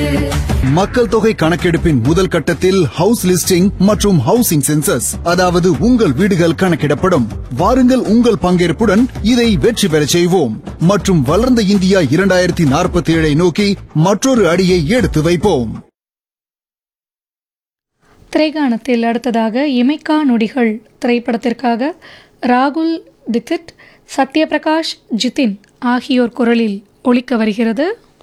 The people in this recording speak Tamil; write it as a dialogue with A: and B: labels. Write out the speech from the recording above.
A: மக்கள் தொகை கணக்கெடுப்பின் முதல் கட்டத்தில் ஹவுஸ் லிஸ்டிங் மற்றும் ஹவுசிங் சென்சஸ், அதாவது உங்கள் வீடுகள் கணக்கிடப்படும். வாருங்கள், உங்கள் பங்கேற்புடன் இதை வெற்றி பெறச் செய்வோம் மற்றும் வளர்ந்த இந்தியா 2047 நோக்கி மற்றொரு அடியை எடுத்து வைப்போம்.
B: திரைகாணத்தில் அடுத்ததாக இமைக்கா நொடிகள் திரைப்படத்திற்காக ராகுல் திக்சிட், சத்யபிரகாஷ், ஜிதின் ஆகியோர் குரலில் ஒலிக்க வருகிறது.